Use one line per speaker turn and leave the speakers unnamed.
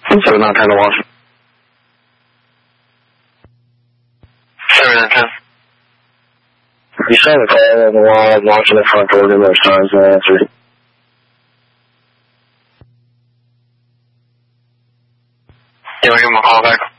7 not 10 to watch. 7 and 10. You saw the call on the wall, I'm watching the front door numerous times, no answer. Yeah, I'll give him a call back.